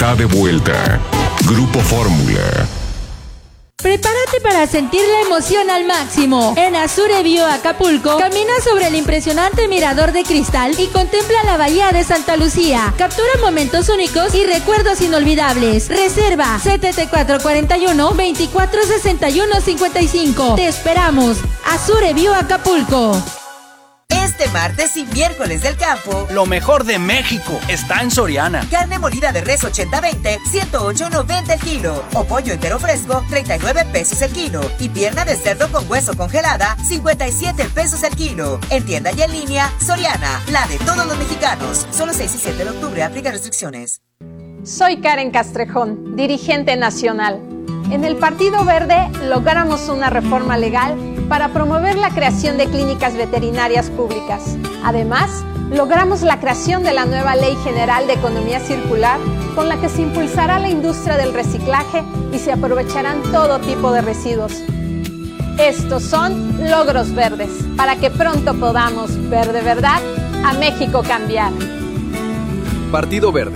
está de vuelta. Grupo Fórmula. Prepárate para sentir la emoción al máximo. En Azure Bio Acapulco, camina sobre el impresionante mirador de cristal y contempla la bahía de Santa Lucía. Captura momentos únicos y recuerdos inolvidables. Reserva 7441-246155. Te esperamos. Azure Bio Acapulco. Este martes y miércoles del campo, lo mejor de México está en Soriana. Carne molida de res 80-20, 108.90 el kilo. O pollo entero fresco, 39 pesos el kilo. Y pierna de cerdo con hueso congelada, 57 pesos el kilo. En tienda y en línea, Soriana, la de todos los mexicanos. Solo 6 y 7 de octubre, aplica restricciones. Soy Karen Castrejón, dirigente nacional. En el Partido Verde logramos una reforma legal para promover la creación de clínicas veterinarias públicas. Además, logramos la creación de la nueva Ley General de Economía Circular, con la que se impulsará la industria del reciclaje y se aprovecharán todo tipo de residuos. Estos son logros verdes, para que pronto podamos ver de verdad a México cambiar. Partido Verde.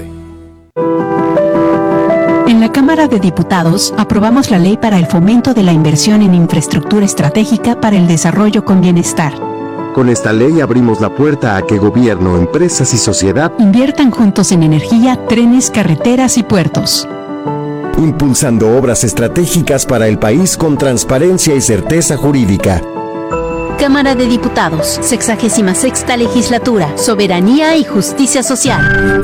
En la Cámara de Diputados aprobamos la ley para el fomento de la inversión en infraestructura estratégica para el desarrollo con bienestar. Con esta ley abrimos la puerta a que gobierno, empresas y sociedad inviertan juntos en energía, trenes, carreteras y puertos. Impulsando obras estratégicas para el país con transparencia y certeza jurídica. Cámara de Diputados, 66ª Legislatura, Soberanía y Justicia Social.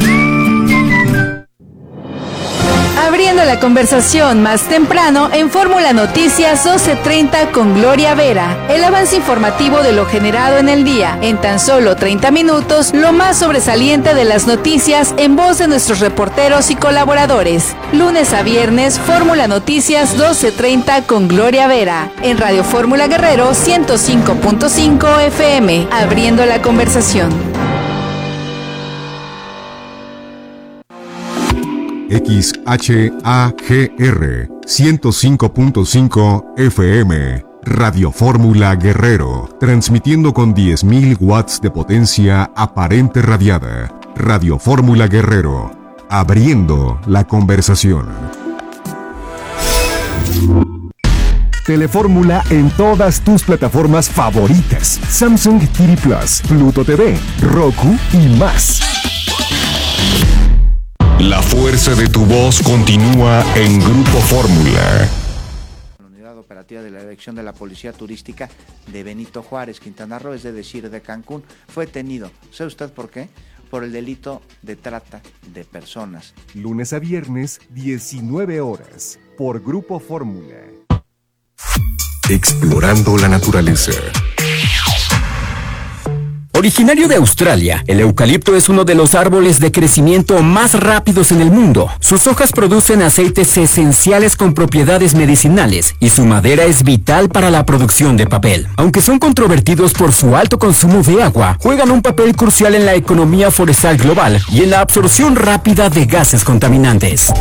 Abriendo la conversación más temprano en Fórmula Noticias 12:30 con Gloria Vera. El avance informativo de lo generado en el día. En tan solo 30 minutos, lo más sobresaliente de las noticias en voz de nuestros reporteros y colaboradores. Lunes a viernes, Fórmula Noticias 12:30 con Gloria Vera. En Radio Fórmula Guerrero 105.5 FM. Abriendo la conversación. XHAGR 105.5 FM, Radio Fórmula Guerrero, transmitiendo con 10.000 watts de potencia aparente radiada. Radio Fórmula Guerrero, abriendo la conversación. Telefórmula en todas tus plataformas favoritas: Samsung TV Plus, Pluto TV, Roku y más. La fuerza de tu voz continúa en Grupo Fórmula. La unidad operativa de la Dirección de la Policía Turística de Benito Juárez, Quintana Roo, es decir, de Cancún, fue detenido. ¿Sabe usted por qué? Por el delito de trata de personas. Lunes a viernes, 19 horas, por Grupo Fórmula. Explorando la naturaleza. Originario de Australia, el eucalipto es uno de los árboles de crecimiento más rápidos en el mundo. Sus hojas producen aceites esenciales con propiedades medicinales y su madera es vital para la producción de papel. Aunque son controvertidos por su alto consumo de agua, juegan un papel crucial en la economía forestal global y en la absorción rápida de gases contaminantes.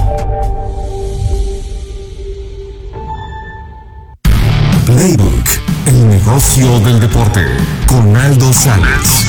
Playbook, el negocio del deporte, con Aldo Salas.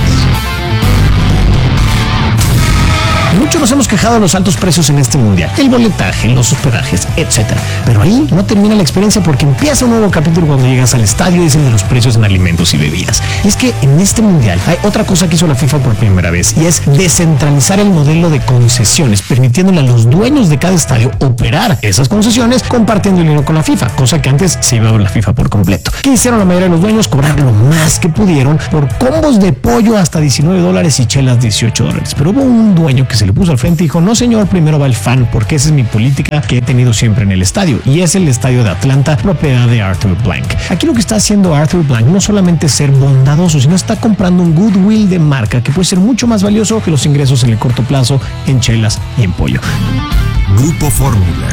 Muchos nos hemos quejado de los altos precios en este mundial, el boletaje, los hospedajes, etcétera. Pero ahí no termina la experiencia, porque empieza un nuevo capítulo cuando llegas al estadio y dicen de los precios en alimentos y bebidas. Y es que en este mundial hay otra cosa que hizo la FIFA por primera vez, y es descentralizar el modelo de concesiones, permitiéndole a los dueños de cada estadio operar esas concesiones compartiendo el dinero con la FIFA, cosa que antes se iba a la FIFA por completo. ¿Qué hicieron la mayoría de los dueños? Cobrar lo más que pudieron por combos de pollo hasta $19 y chelas $18. Pero hubo un dueño que se le puso al frente y dijo: no señor, primero va el fan, porque esa es mi política que he tenido siempre en el estadio, y es el estadio de Atlanta, propiedad de Arthur Blank. Aquí lo que está haciendo Arthur Blank no solamente es ser bondadoso, sino está comprando un goodwill de marca que puede ser mucho más valioso que los ingresos en el corto plazo en chelas y en pollo. Grupo Fórmula.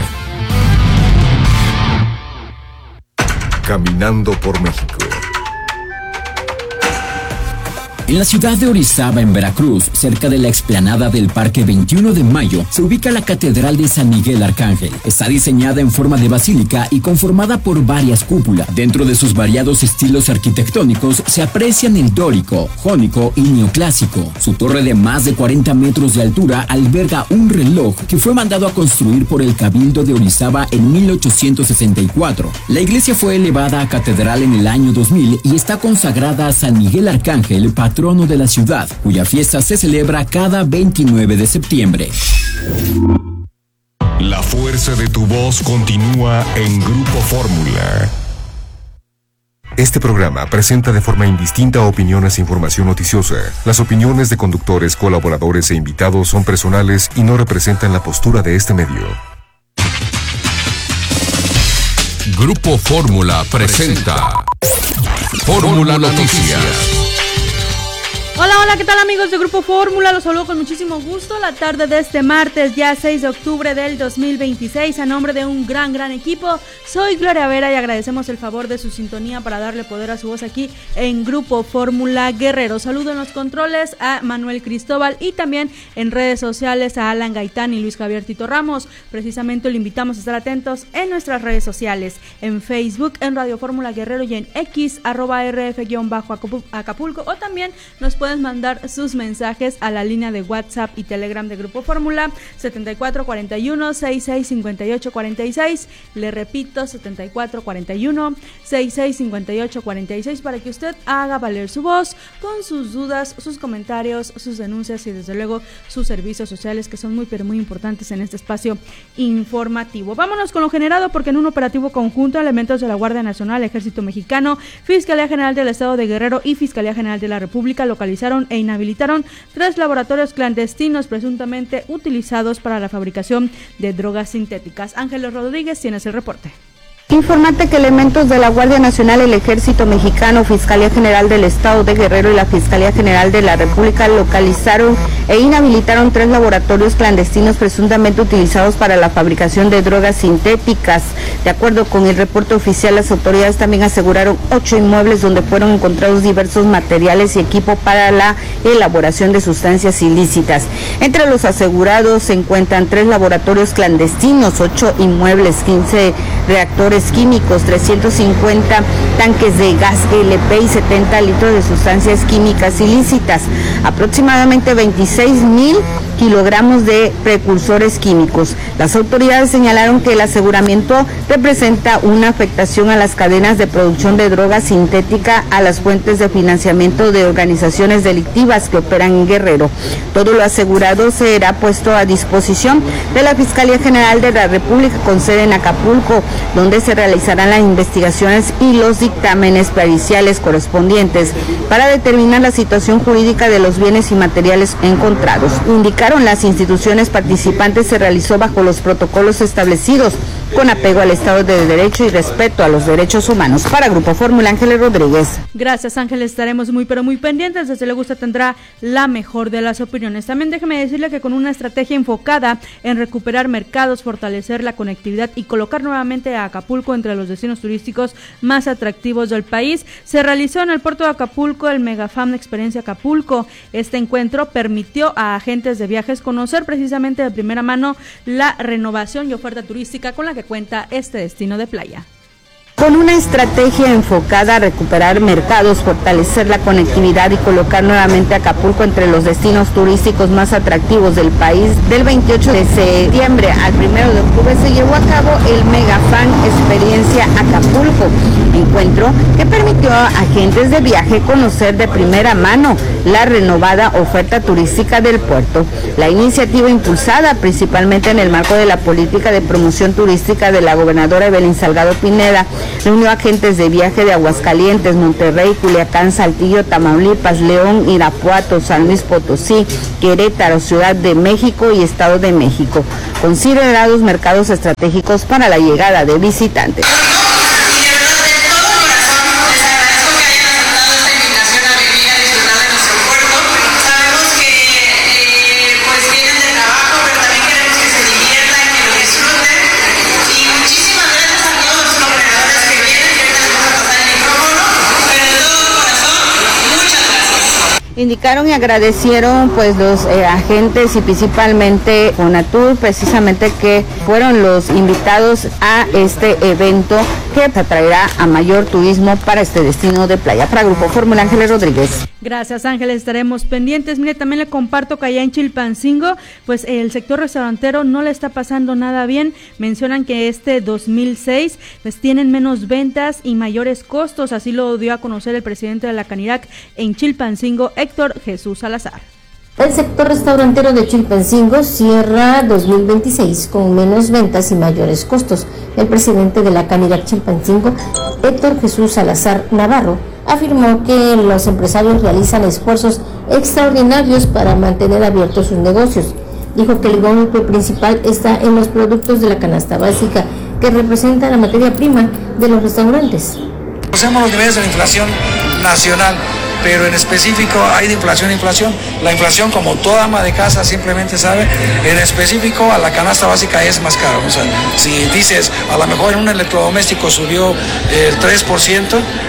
Caminando por México. En la ciudad de Orizaba, en Veracruz, cerca de la explanada del Parque 21 de Mayo, se ubica la Catedral de San Miguel Arcángel. Está diseñada en forma de basílica y conformada por varias cúpulas. Dentro de sus variados estilos arquitectónicos se aprecian el dórico, jónico y neoclásico. Su torre de más de 40 metros de altura alberga un reloj que fue mandado a construir por el Cabildo de Orizaba en 1864. La iglesia fue elevada a catedral en el año 2000 y está consagrada a San Miguel Arcángel, patrono de la ciudad, cuya fiesta se celebra cada 29 de septiembre. La fuerza de tu voz continúa en Grupo Fórmula. Este programa presenta de forma indistinta opiniones e información noticiosa. Las opiniones de conductores, colaboradores e invitados son personales y no representan la postura de este medio. Grupo Fórmula presenta Fórmula Noticias. Hola, ¿qué tal amigos de Grupo Fórmula? Los saludo con muchísimo gusto la tarde de este martes, ya 6 de octubre del 2026. A nombre de un gran equipo, soy Gloria Vera y agradecemos el favor de su sintonía para darle poder a su voz aquí en Grupo Fórmula Guerrero. Saludo en los controles a Manuel Cristóbal y también en redes sociales a Alan Gaitán y Luis Javier Tito Ramos. Precisamente le invitamos a estar atentos en nuestras redes sociales, en Facebook, en Radio Fórmula Guerrero y en X, @RF_Acapulco, o también nos pueden mandar sus mensajes a la línea de WhatsApp y Telegram de Grupo Fórmula 7441-665846. Le repito, 7441-665846 para que usted haga valer su voz con sus dudas, sus comentarios, sus denuncias y desde luego sus servicios sociales, que son muy pero muy importantes en este espacio informativo. Vámonos con lo generado, porque en un operativo conjunto, elementos de la Guardia Nacional, Ejército Mexicano, Fiscalía General del Estado de Guerrero y Fiscalía General de la República localizaron e inhabilitaron 3 laboratorios clandestinos presuntamente utilizados para la fabricación de drogas sintéticas. Ángeles Rodríguez, tienes el reporte. Informante que elementos de la Guardia Nacional, el Ejército Mexicano, Fiscalía General del Estado de Guerrero y la Fiscalía General de la República localizaron e inhabilitaron 3 laboratorios clandestinos presuntamente utilizados para la fabricación de drogas sintéticas. De acuerdo con el reporte oficial, las autoridades también aseguraron 8 inmuebles donde fueron encontrados diversos materiales y equipo para la elaboración de sustancias ilícitas. Entre los asegurados se encuentran 3 laboratorios clandestinos, 8 inmuebles, 15 reactores químicos, 350 tanques de gas LP y 70 litros de sustancias químicas ilícitas, aproximadamente 26,000 kilogramos de precursores químicos. Las autoridades señalaron que el aseguramiento representa una afectación a las cadenas de producción de droga sintética, a las fuentes de financiamiento de organizaciones delictivas que operan en Guerrero. Todo lo asegurado será puesto a disposición de la Fiscalía General de la República con sede en Acapulco, donde se realizarán las investigaciones y los dictámenes periciales correspondientes para determinar la situación jurídica de los bienes y materiales encontrados. Indicaron las instituciones participantes se realizó bajo los protocolos establecidos con apego al Estado de Derecho y respeto a los derechos humanos. Para Grupo Fórmula, Ángeles Rodríguez. Gracias, Ángeles, estaremos muy pero muy pendientes. Desde luego usted tendrá la mejor de las opiniones. También déjeme decirle que con una estrategia enfocada en recuperar mercados, fortalecer la conectividad y colocar nuevamente a Acapulco entre los destinos turísticos más atractivos del país, se realizó en el puerto de Acapulco el Megafam Experiencia Acapulco. Este encuentro permitió a agentes de viajes conocer precisamente de primera mano la renovación y oferta turística con la que cuenta este destino de playa. Con una estrategia enfocada a recuperar mercados, fortalecer la conectividad y colocar nuevamente a Acapulco entre los destinos turísticos más atractivos del país, del 28 de septiembre al 1 de octubre se llevó a cabo el Megafan Experiencia Acapulco, encuentro que permitió a agentes de viaje conocer de primera mano la renovada oferta turística del puerto. La iniciativa, impulsada principalmente en el marco de la política de promoción turística de la gobernadora Evelyn Salgado Pineda, reunió agentes de viaje de Aguascalientes, Monterrey, Culiacán, Saltillo, Tamaulipas, León, Irapuato, San Luis Potosí, Querétaro, Ciudad de México y Estado de México, considerados mercados estratégicos para la llegada de visitantes. Indicaron y agradecieron pues los agentes y principalmente Fonatur, precisamente que fueron los invitados a este evento que atraerá a mayor turismo para este destino de playa. Para Grupo Fórmula, Ángeles Rodríguez. Gracias, Ángeles, estaremos pendientes. Mire, también le comparto que allá en Chilpancingo, pues el sector restaurantero no le está pasando nada bien. Mencionan que este 2006 pues tienen menos ventas y mayores costos, así lo dio a conocer el presidente de la Canirac en Chilpancingo, Héctor Jesús Salazar. El sector restaurantero de Chilpancingo cierra 2026 con menos ventas y mayores costos. El presidente de la Canirac Chilpancingo, Héctor Jesús Salazar Navarro, afirmó que los empresarios realizan esfuerzos extraordinarios para mantener abiertos sus negocios. Dijo que el golpe principal está en los productos de la canasta básica, que representa la materia prima de los restaurantes. Conocemos los niveles de la inflación nacional, pero en específico hay de inflación a inflación. La inflación, como toda ama de casa simplemente sabe, en específico a la canasta básica es más caro. O sea, si dices, a lo mejor en un electrodoméstico subió el 3%,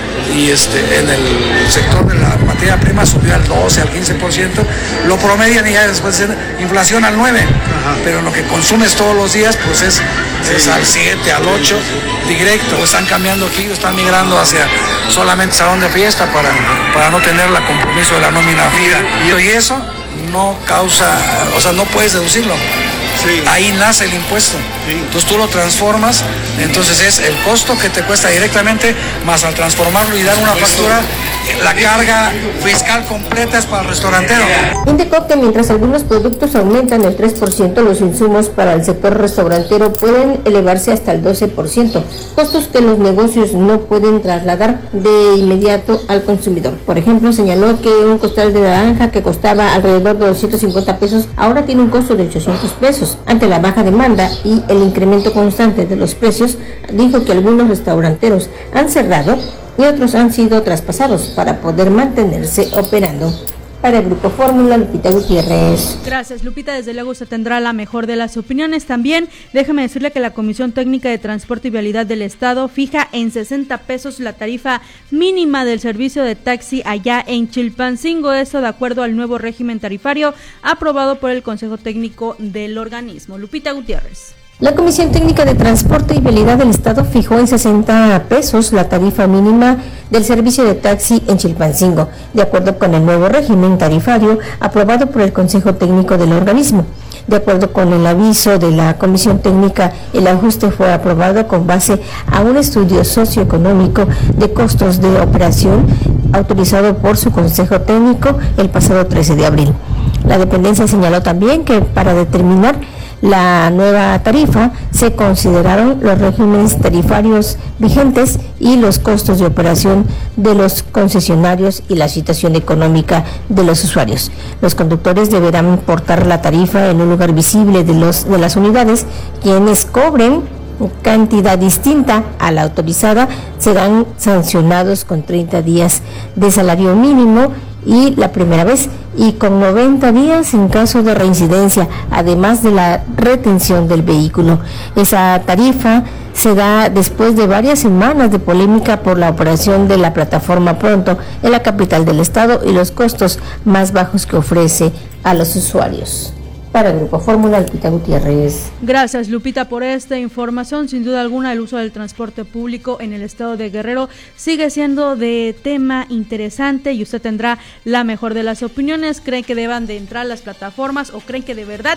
y en el sector de la materia prima subió al 12, al 15%, lo promedian y ya después de inflación al 9%, pero lo que consumes todos los días pues es al 7, al 8 directo. Están cambiando aquí, están migrando hacia solamente salón de fiesta para no tener el compromiso de la nómina fija, y eso no causa, o sea, no puedes deducirlo. Sí. Ahí nace el impuesto. Sí. Entonces tú lo transformas, entonces es el costo que te cuesta directamente, más al transformarlo y dar una factura, la carga fiscal completa es para el restaurantero. Indicó que mientras algunos productos aumentan el 3%, los insumos para el sector restaurantero pueden elevarse hasta el 12%, costos que los negocios no pueden trasladar de inmediato al consumidor. Por ejemplo, señaló que un costal de naranja que costaba alrededor de 250 pesos, ahora tiene un costo de 800 pesos. Ante la baja demanda y el incremento constante de los precios, dijo que algunos restauranteros han cerrado y otros han sido traspasados para poder mantenerse operando. Para el Grupo Fórmula, Lupita Gutiérrez. Gracias, Lupita. Desde luego se tendrá la mejor de las opiniones. También déjeme decirle que la Comisión Técnica de Transporte y Vialidad del Estado fija en 60 pesos la tarifa mínima del servicio de taxi allá en Chilpancingo. Esto de acuerdo al nuevo régimen tarifario aprobado por el Consejo Técnico del organismo. Lupita Gutiérrez. La Comisión Técnica de Transporte y Vialidad del Estado fijó en 60 pesos la tarifa mínima del servicio de taxi en Chilpancingo, de acuerdo con el nuevo régimen tarifario aprobado por el Consejo Técnico del organismo. De acuerdo con el aviso de la Comisión Técnica, el ajuste fue aprobado con base a un estudio socioeconómico de costos de operación autorizado por su Consejo Técnico el pasado 13 de abril. La dependencia señaló también que para determinar la nueva tarifa se consideraron los regímenes tarifarios vigentes y los costos de operación de los concesionarios y la situación económica de los usuarios. Los conductores deberán portar la tarifa en un lugar visible de las unidades. Quienes cobren cantidad distinta a la autorizada serán sancionados con 30 días de salario mínimo y la primera vez, y con 90 días en caso de reincidencia, además de la retención del vehículo. Esa tarifa se da después de varias semanas de polémica por la operación de la plataforma Pronto en la capital del estado y los costos más bajos que ofrece a los usuarios. Para el Grupo Fórmula, Lupita Gutiérrez. Gracias, Lupita, por esta información. Sin duda alguna, el uso del transporte público en el estado de Guerrero sigue siendo de tema interesante y usted tendrá la mejor de las opiniones. ¿Creen que deban de entrar las plataformas o creen que de verdad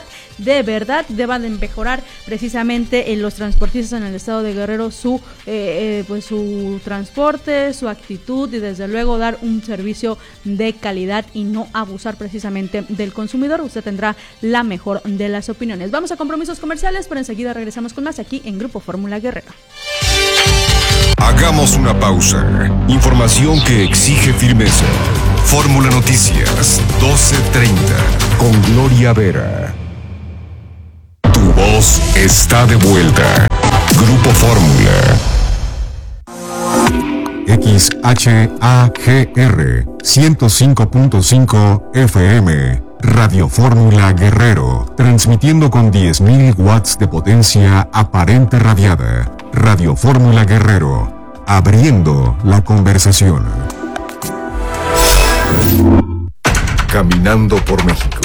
deban de mejorar precisamente en los transportistas en el estado de Guerrero su transporte, su actitud y desde luego dar un servicio de calidad y no abusar precisamente del consumidor? Usted tendrá la mejor de las opiniones. Vamos a compromisos comerciales, pero enseguida regresamos con más aquí en Grupo Fórmula Guerrero. Hagamos una pausa. Información que exige firmeza. Fórmula Noticias, 12:30, con Gloria Vera. Tu voz está de vuelta. Grupo Fórmula. XHAGR 105.5 FM. Radio Fórmula Guerrero, transmitiendo con 10.000 watts de potencia aparente radiada. Radio Fórmula Guerrero, abriendo la conversación. Caminando por México.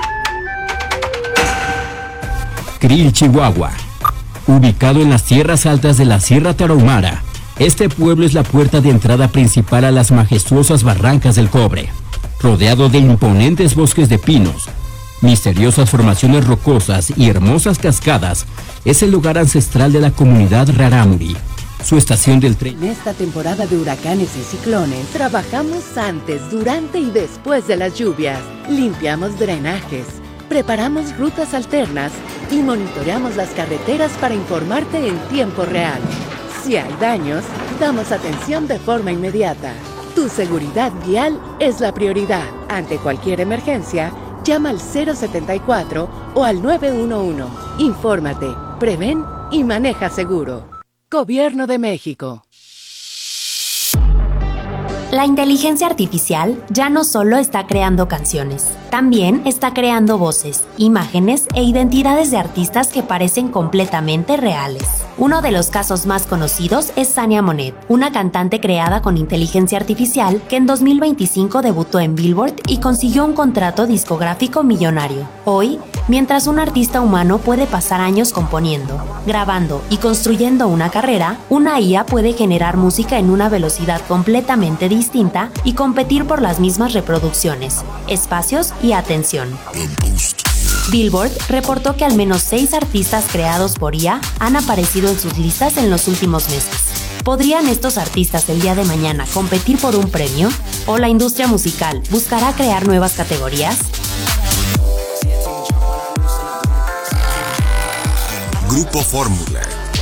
Krill, Chihuahua. Ubicado en las tierras altas de la Sierra Tarahumara, este pueblo es la puerta de entrada principal a las majestuosas barrancas del Cobre. Rodeado de imponentes bosques de pinos, misteriosas formaciones rocosas y hermosas cascadas, es el lugar ancestral de la comunidad Rarámuri. Su estación del tren. En esta temporada de huracanes y ciclones, trabajamos antes, durante y después de las lluvias. Limpiamos drenajes, preparamos rutas alternas y monitoreamos las carreteras para informarte en tiempo real. Si hay daños, damos atención de forma inmediata. Tu seguridad vial es la prioridad. Ante cualquier emergencia, llama al 074 o al 911. Infórmate, prevén y maneja seguro. Gobierno de México. La inteligencia artificial ya no solo está creando canciones, también está creando voces, imágenes e identidades de artistas que parecen completamente reales. Uno de los casos más conocidos es Sania Monet, una cantante creada con inteligencia artificial que en 2025 debutó en Billboard y consiguió un contrato discográfico millonario. Hoy, mientras un artista humano puede pasar años componiendo, grabando y construyendo una carrera, una IA puede generar música en una velocidad completamente distinta y competir por las mismas reproducciones, espacios y atención. Billboard reportó que al menos 6 artistas creados por IA han aparecido en sus listas en los últimos meses. ¿Podrían estos artistas el día de mañana competir por un premio? ¿O la industria musical buscará crear nuevas categorías? Grupo Fórmula.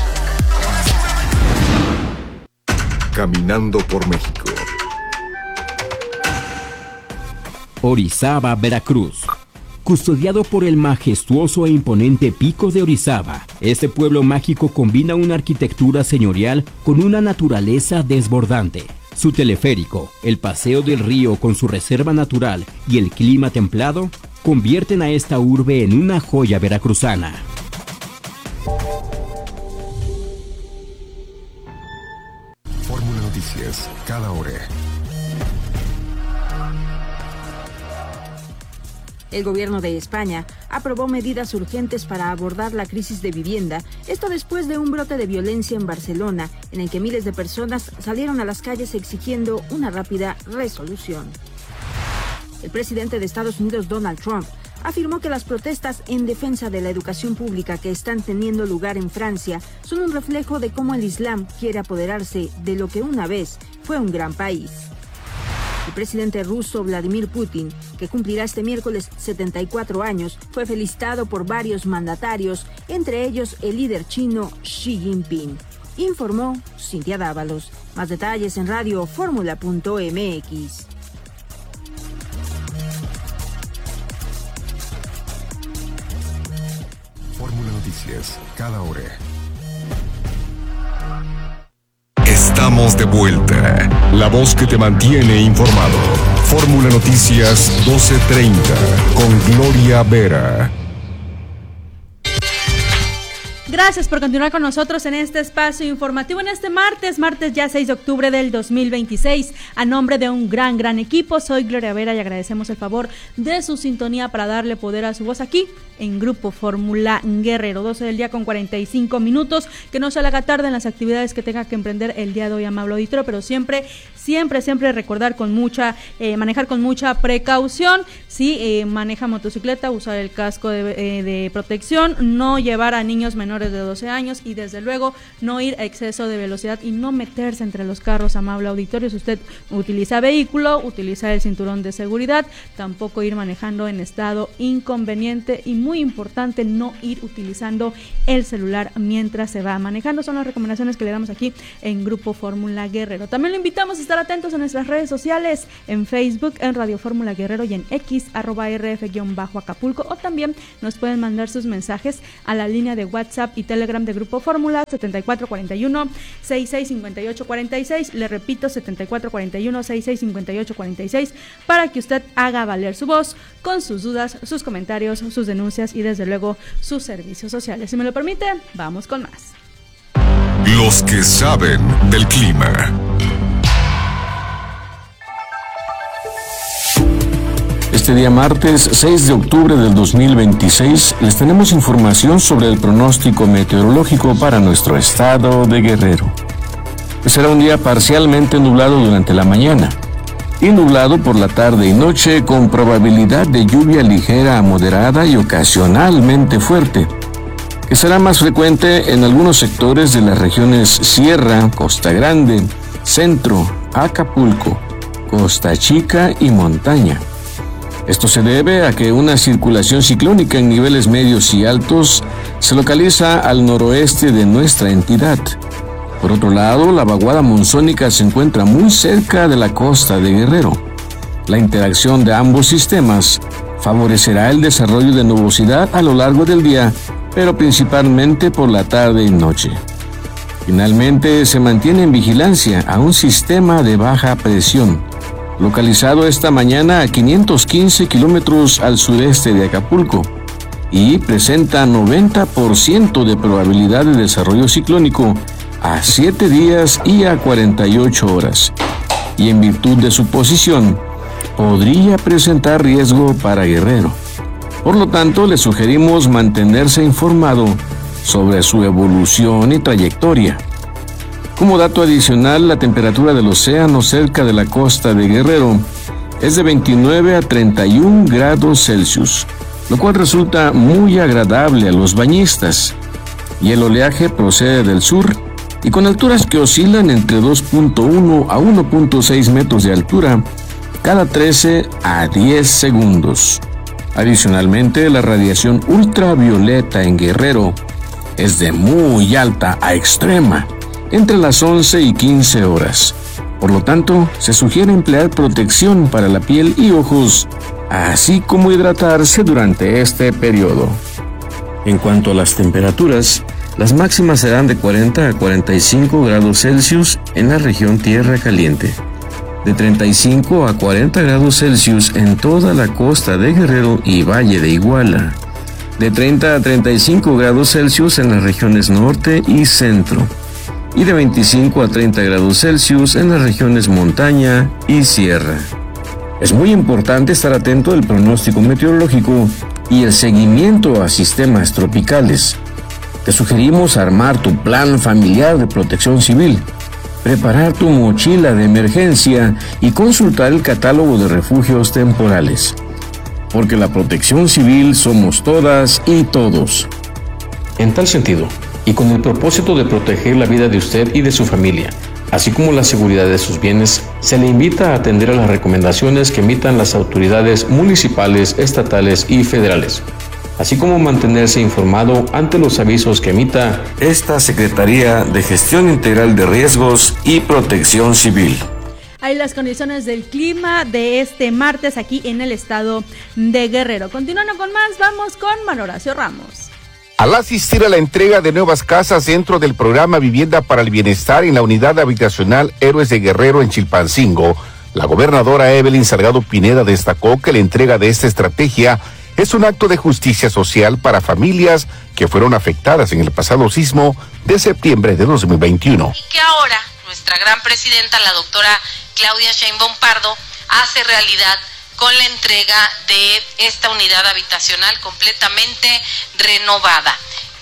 Caminando por México. Orizaba, Veracruz. Custodiado por el majestuoso e imponente Pico de Orizaba, este pueblo mágico combina una arquitectura señorial con una naturaleza desbordante. Su teleférico, el paseo del río con su reserva natural y el clima templado convierten a esta urbe en una joya veracruzana. Fórmula Noticias, cada hora. El gobierno de España aprobó medidas urgentes para abordar la crisis de vivienda, esto después de un brote de violencia en Barcelona, en el que miles de personas salieron a las calles exigiendo una rápida resolución. El presidente de Estados Unidos, Donald Trump, afirmó que las protestas en defensa de la educación pública que están teniendo lugar en Francia son un reflejo de cómo el Islam quiere apoderarse de lo que una vez fue un gran país. El presidente ruso Vladimir Putin, que cumplirá este miércoles 74 años, fue felicitado por varios mandatarios, entre ellos el líder chino Xi Jinping. Informó Cintia Dávalos. Más detalles en radioformula.mx. Fórmula Noticias, cada hora. Estamos de vuelta. La voz que te mantiene informado. Fórmula Noticias 12:30 con Gloria Vera. Gracias por continuar con nosotros en este espacio informativo en este martes ya 6 de octubre del 2026. A nombre de un gran equipo, soy Gloria Vera y agradecemos el favor de su sintonía para darle poder a su voz aquí en Grupo Fórmula Guerrero. 12 del día con 45 minutos. Que no se le haga tarde en las actividades que tenga que emprender el día de hoy, amable auditorio, pero siempre recordar manejar con mucha precaución. Si maneja motocicleta, usar el casco de protección, no llevar a niños menores de 12 años y desde luego no ir a exceso de velocidad y no meterse entre los carros, amable auditorio. Si usted utiliza vehículo, utiliza el cinturón de seguridad, tampoco ir manejando en estado inconveniente y muy importante, no ir utilizando el celular mientras se va manejando. Son las recomendaciones que le damos aquí en Grupo Fórmula Guerrero. También lo invitamos a estar atentos a nuestras redes sociales, en Facebook, en Radio Fórmula Guerrero y en X, @RF_Acapulco, o también nos pueden mandar sus mensajes a la línea de WhatsApp y Telegram de Grupo Fórmula 7441-665846. Le repito, 7441-665846 para que usted haga valer su voz con sus dudas, sus comentarios, sus denuncias y desde luego sus servicios sociales. Si me lo permite, vamos con más. Los que saben del clima. Este día martes 6 de octubre del 2026 les tenemos información sobre el pronóstico meteorológico para nuestro estado de Guerrero. Será un día parcialmente nublado durante la mañana y nublado por la tarde y noche con probabilidad de lluvia ligera a moderada y ocasionalmente fuerte, que será más frecuente en algunos sectores de las regiones Sierra, Costa Grande, Centro, Acapulco, Costa Chica y Montaña. Esto se debe a que una circulación ciclónica en niveles medios y altos se localiza al noroeste de nuestra entidad. Por otro lado, la vaguada monzónica se encuentra muy cerca de la costa de Guerrero. La interacción de ambos sistemas favorecerá el desarrollo de nubosidad a lo largo del día, pero principalmente por la tarde y noche. Finalmente, se mantiene en vigilancia a un sistema de baja presión, localizado esta mañana a 515 kilómetros al sureste de Acapulco, y presenta 90% de probabilidad de desarrollo ciclónico a 7 días y a 48 horas. Y en virtud de su posición, podría presentar riesgo para Guerrero. Por lo tanto, le sugerimos mantenerse informado sobre su evolución y trayectoria. Como dato adicional, la temperatura del océano cerca de la costa de Guerrero es de 29 a 31 grados Celsius, lo cual resulta muy agradable a los bañistas. Y el oleaje procede del sur y con alturas que oscilan entre 2.1 a 1.6 metros de altura cada 13 a 10 segundos. Adicionalmente, la radiación ultravioleta en Guerrero es de muy alta a extrema, entre las 11 y 15 horas. Por lo tanto, se sugiere emplear protección para la piel y ojos, así como hidratarse durante este periodo. En cuanto a las temperaturas, las máximas serán de 40 a 45 grados Celsius en la región Tierra Caliente, de 35 a 40 grados Celsius en toda la costa de Guerrero y Valle de Iguala, de 30 a 35 grados Celsius en las regiones norte y centro, y de 25 a 30 grados Celsius en las regiones montaña y sierra. Es muy importante estar atento al pronóstico meteorológico y el seguimiento a sistemas tropicales. Te sugerimos armar tu plan familiar de protección civil, preparar tu mochila de emergencia y consultar el catálogo de refugios temporales, porque la protección civil somos todas y todos. En tal sentido, y con el propósito de proteger la vida de usted y de su familia, así como la seguridad de sus bienes, se le invita a atender a las recomendaciones que emitan las autoridades municipales, estatales y federales, así como mantenerse informado ante los avisos que emita esta Secretaría de Gestión Integral de Riesgos y Protección Civil. Hay las condiciones del clima de este martes aquí en el estado de Guerrero. Continuando con más, vamos con Manuel Horacio Ramos. Al asistir a la entrega de nuevas casas dentro del programa Vivienda para el Bienestar en la unidad habitacional Héroes de Guerrero en Chilpancingo, la gobernadora Evelyn Salgado Pineda destacó que la entrega de esta estrategia es un acto de justicia social para familias que fueron afectadas en el pasado sismo de septiembre de 2021. Y que ahora nuestra gran presidenta, la doctora Claudia Sheinbaum Pardo, hace realidad con la entrega de esta unidad habitacional completamente renovada.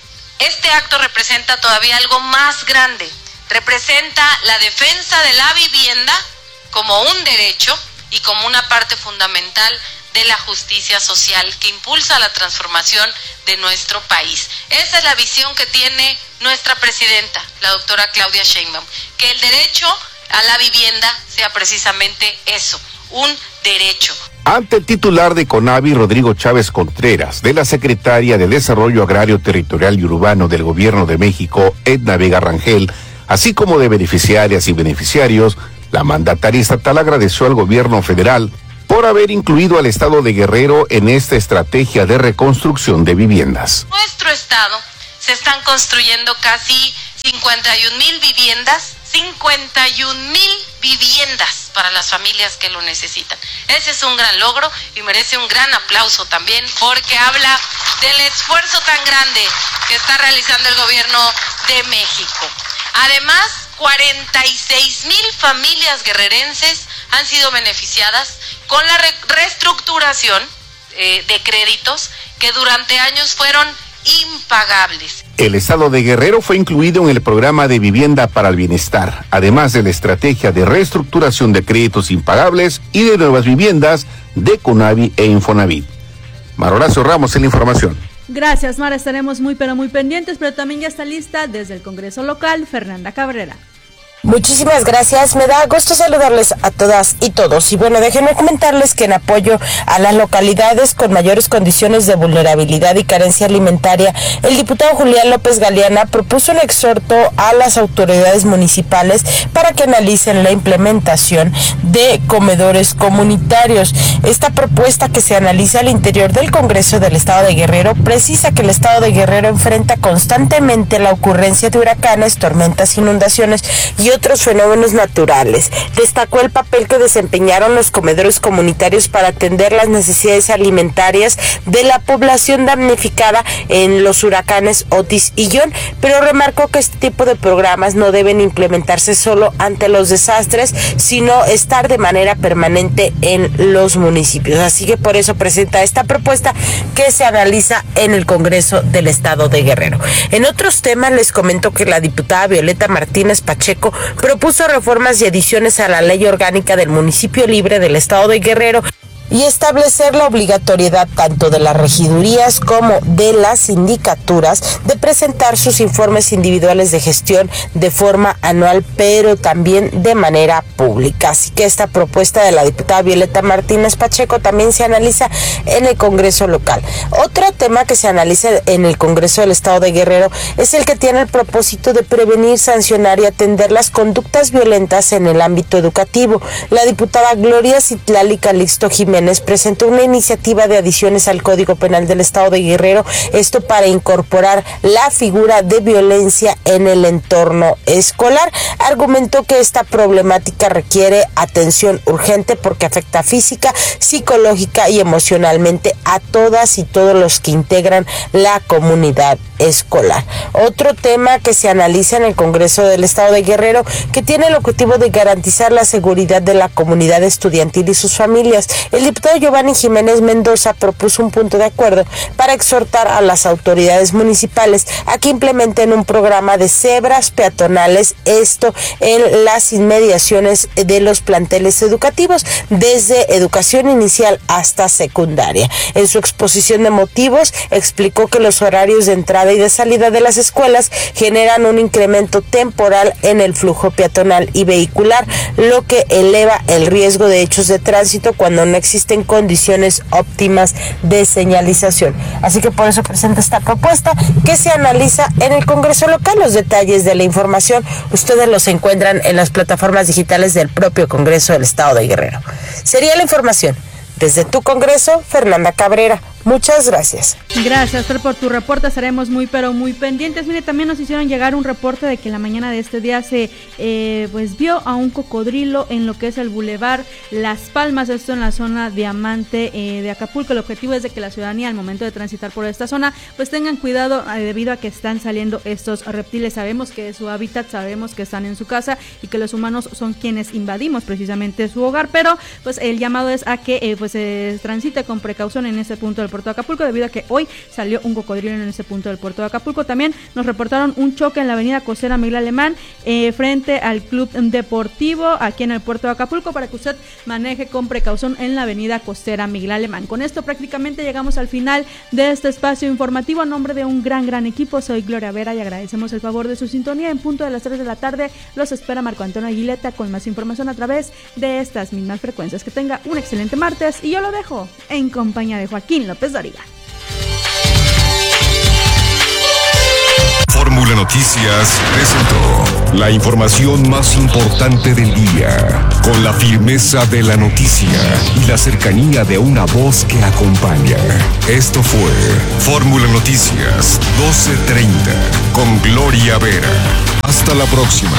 Este acto representa todavía algo más grande, representa la defensa de la vivienda como un derecho y como una parte fundamental de la justicia social que impulsa la transformación de nuestro país. Esa es la visión que tiene nuestra presidenta, la doctora Claudia Sheinbaum, que el derecho a la vivienda sea precisamente eso, un derecho. Ante el titular de CONAVI, Rodrigo Chávez Contreras, de la secretaria de Desarrollo Agrario, Territorial y Urbano del Gobierno de México, Edna Vega Rangel, así como de beneficiarias y beneficiarios, la mandataria estatal agradeció al gobierno federal por haber incluido al estado de Guerrero en esta estrategia de reconstrucción de viviendas. Nuestro estado se están construyendo casi 51,000 viviendas, 51,000 viviendas para las familias que lo necesitan. Ese es un gran logro y merece un gran aplauso también porque habla del esfuerzo tan grande que está realizando el gobierno de México. Además, 46,000 familias guerrerenses han sido beneficiadas con la reestructuración de créditos que durante años fueron impagables. El estado de Guerrero fue incluido en el programa de Vivienda para el Bienestar, además de la estrategia de reestructuración de créditos impagables y de nuevas viviendas de CONAVI e Infonavit. Mar Horacio Ramos en la información. Gracias, Mara, estaremos muy pendientes, pero también ya está lista desde el Congreso local Fernanda Cabrera. Muchísimas gracias, me da gusto saludarles a todas y todos. Y bueno, déjenme comentarles que en apoyo a las localidades con mayores condiciones de vulnerabilidad y carencia alimentaria, el diputado Julián López Galeana propuso un exhorto a las autoridades municipales para que analicen la implementación de comedores comunitarios. Esta propuesta, que se analiza al interior del Congreso del Estado de Guerrero, precisa que el Estado de Guerrero enfrenta constantemente la ocurrencia de huracanes, tormentas, inundaciones y otros fenómenos naturales. Destacó el papel que desempeñaron los comedores comunitarios para atender las necesidades alimentarias de la población damnificada en los huracanes Otis y John, pero remarcó que este tipo de programas no deben implementarse solo ante los desastres, sino estar de manera permanente en los municipios. Así que por eso presenta esta propuesta que se analiza en el Congreso del Estado de Guerrero. En otros temas les comento que la diputada Violeta Martínez Pacheco propuso reformas y adiciones a la Ley Orgánica del Municipio Libre del Estado de Guerrero y establecer la obligatoriedad tanto de las regidurías como de las sindicaturas de presentar sus informes individuales de gestión de forma anual, pero también de manera pública. Así que esta propuesta de la diputada Violeta Martínez Pacheco también se analiza en el Congreso local. Otro tema que se analiza en el Congreso del Estado de Guerrero es el que tiene el propósito de prevenir, sancionar y atender las conductas violentas en el ámbito educativo. La diputada Gloria Citlali Calixto Jiménez presentó una iniciativa de adiciones al Código Penal del Estado de Guerrero, esto para incorporar la figura de violencia en el entorno escolar. Argumentó que esta problemática requiere atención urgente porque afecta física, psicológica y emocionalmente a todas y todos los que integran la comunidad escolar. Otro tema que se analiza en el Congreso del Estado de Guerrero, que tiene el objetivo de garantizar la seguridad de la comunidad estudiantil y sus familias. El diputado Giovanni Jiménez Mendoza propuso un punto de acuerdo para exhortar a las autoridades municipales a que implementen un programa de cebras peatonales, esto en las inmediaciones de los planteles educativos, desde educación inicial hasta secundaria. En su exposición de motivos, explicó que los horarios de entrada y de salida de las escuelas generan un incremento temporal en el flujo peatonal y vehicular, lo que eleva el riesgo de hechos de tránsito cuando no existen condiciones óptimas de señalización. Así que por eso presenta esta propuesta que se analiza en el Congreso local. Los detalles de la información ustedes los encuentran en las plataformas digitales del propio Congreso del Estado de Guerrero. Sería la información. Desde tu Congreso, Fernanda Cabrera. Muchas gracias. Gracias, Fer, por tu reporte. Estaremos muy pendientes. Mire, también nos hicieron llegar un reporte de que en la mañana de este día se vio a un cocodrilo en lo que es el Boulevard Las Palmas, esto en la zona Diamante de Acapulco. El objetivo es de que la ciudadanía al momento de transitar por esta zona pues tengan cuidado debido a que están saliendo estos reptiles. Sabemos que es su hábitat, sabemos que están en su casa y que los humanos son quienes invadimos precisamente su hogar, pero pues el llamado es a que se transite con precaución en ese punto del puerto de Acapulco, debido a que hoy salió un cocodrilo en ese punto del puerto de Acapulco. También nos reportaron un choque en la avenida Costera Miguel Alemán frente al Club Deportivo aquí en el puerto de Acapulco, para que usted maneje con precaución en la avenida Costera Miguel Alemán. Con esto prácticamente llegamos al final de este espacio informativo. A nombre de un gran equipo, soy Gloria Vera y agradecemos el favor de su sintonía. En punto de las 3 de la tarde los espera Marco Antonio Aguileta con más información a través de estas mismas frecuencias. Que tenga un excelente martes y yo lo dejo en compañía de Joaquín López Dóriga. Fórmula Noticias presentó la información más importante del día, con la firmeza de la noticia y la cercanía de una voz que acompaña. Esto fue Fórmula Noticias 12:30 con Gloria Vera. Hasta la próxima.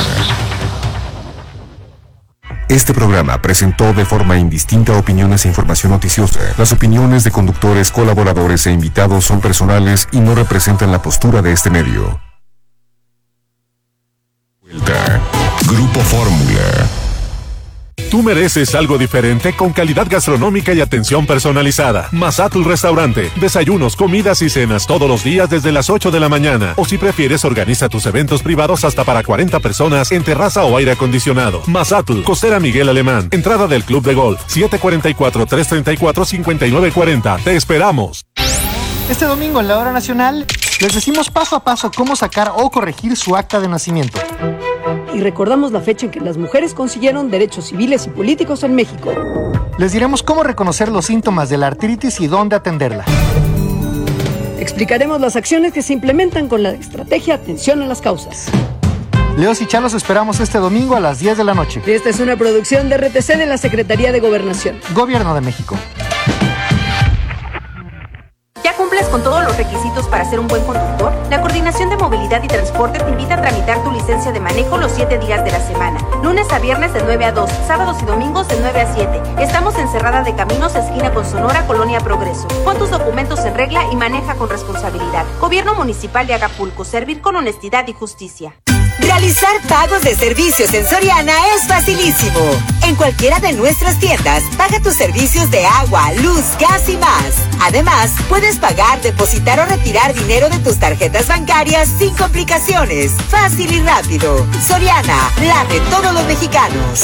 Este programa presentó de forma indistinta opiniones e información noticiosa. Las opiniones de conductores, colaboradores e invitados son personales y no representan la postura de este medio. Grupo Fórmula. Tú mereces algo diferente con calidad gastronómica y atención personalizada. Mazatl Restaurante. Desayunos, comidas y cenas todos los días desde las 8 de la mañana. O si prefieres, organiza tus eventos privados hasta para 40 personas en terraza o aire acondicionado. Mazatl, Costera Miguel Alemán. Entrada del Club de Golf. 744-334-5940. Te esperamos. Este domingo en la Hora Nacional les decimos paso a paso cómo sacar o corregir su acta de nacimiento. Y recordamos la fecha en que las mujeres consiguieron derechos civiles y políticos en México. Les diremos cómo reconocer los síntomas de la artritis y dónde atenderla. Explicaremos las acciones que se implementan con la estrategia Atención a las Causas. Leos y Chá los esperamos este domingo a las 10 de la noche. Esta es una producción de RTC de la Secretaría de Gobernación. Gobierno de México. ¿Ya cumples con todos los requisitos para ser un buen conductor? La Coordinación de Movilidad y Transporte te invita a tramitar tu licencia de manejo los 7 días de la semana. Lunes a viernes de 9 a 2, sábados y domingos de 9 a 7. Estamos en Cerrada de Caminos, esquina con Sonora, Colonia Progreso. Pon tus documentos en regla y maneja con responsabilidad. Gobierno Municipal de Acapulco, servir con honestidad y justicia. Realizar pagos de servicios en Soriana es facilísimo. En cualquiera de nuestras tiendas, paga tus servicios de agua, luz, gas y más. Además, puedes pagar, depositar o retirar dinero de tus tarjetas bancarias sin complicaciones. Fácil y rápido. Soriana, la de todos los mexicanos.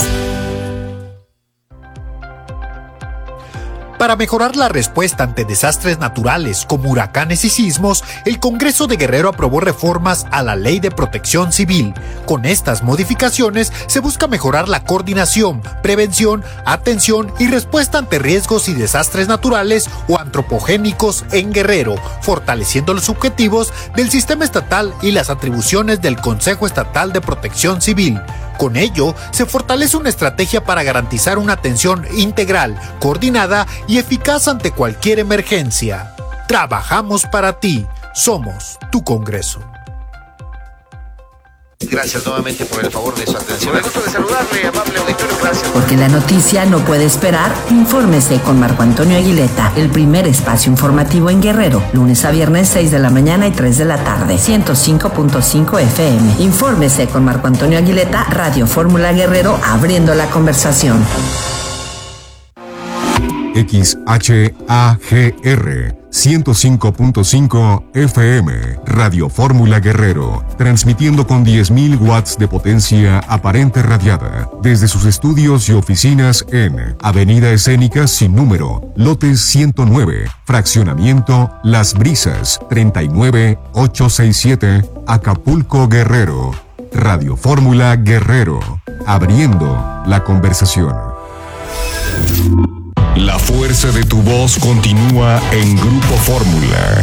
Para mejorar la respuesta ante desastres naturales como huracanes y sismos, el Congreso de Guerrero aprobó reformas a la Ley de Protección Civil. Con estas modificaciones se busca mejorar la coordinación, prevención, atención y respuesta ante riesgos y desastres naturales o antropogénicos en Guerrero, fortaleciendo los objetivos del sistema estatal y las atribuciones del Consejo Estatal de Protección Civil. Con ello, se fortalece una estrategia para garantizar una atención integral, coordinada y eficaz ante cualquier emergencia. Trabajamos para ti. Somos tu Congreso. Gracias nuevamente por el favor de su atención. Me gusta de saludarle, amable auditorio, gracias. Porque la noticia no puede esperar, infórmese con Marco Antonio Aguileta, el primer espacio informativo en Guerrero, lunes a viernes 6 de la mañana y 3 de la tarde, 105.5 FM. Infórmese con Marco Antonio Aguileta, Radio Fórmula Guerrero, abriendo la conversación. XHAGR 105.5 FM, Radio Fórmula Guerrero, transmitiendo con 10.000 watts de potencia aparente radiada desde sus estudios y oficinas en Avenida Escénica sin número, lote 109, fraccionamiento Las Brisas, 39867, Acapulco, Guerrero. Radio Fórmula Guerrero, abriendo la conversación. La fuerza de tu voz continúa en Grupo Fórmula.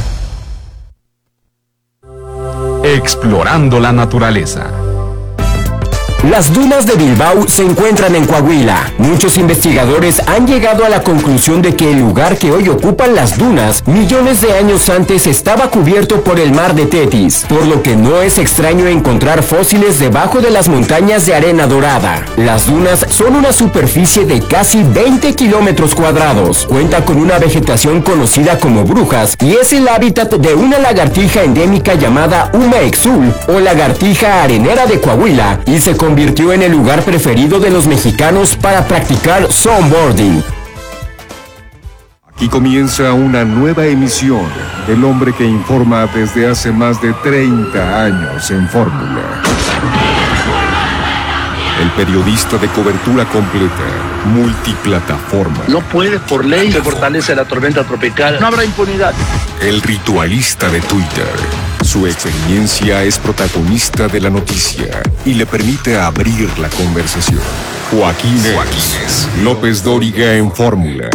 Explorando la naturaleza. Las dunas de Bilbao se encuentran en Coahuila. Muchos investigadores han llegado a la conclusión de que el lugar que hoy ocupan las dunas, millones de años antes estaba cubierto por el mar de Tetis, por lo que no es extraño encontrar fósiles debajo de las montañas de arena dorada. Las dunas son una superficie de casi 20 kilómetros cuadrados, cuenta con una vegetación conocida como brujas y es el hábitat de una lagartija endémica llamada Uma exul o lagartija arenera de Coahuila y se convirtió en el lugar preferido de los mexicanos para practicar snowboarding. Aquí comienza una nueva emisión del hombre que informa desde hace más de 30 años en Fórmula. El periodista de cobertura completa, multiplataforma. No puede, por ley, se fortalece la tormenta tropical. No habrá impunidad. El ritualista de Twitter. Su experiencia es protagonista de la noticia y le permite abrir la conversación. Joaquínez López Dóriga en Fórmula.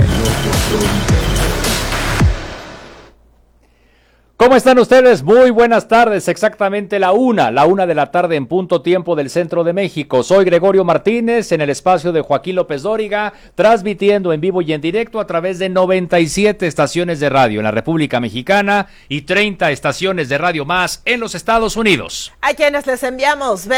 ¿Cómo están ustedes? Muy buenas tardes, exactamente la una de la tarde en punto tiempo del centro de México. Soy Gregorio Martínez en el espacio de Joaquín López Dóriga, transmitiendo en vivo y en directo a través de 97 estaciones de radio en la República Mexicana y 30 estaciones de radio más en los Estados Unidos. A quienes les enviamos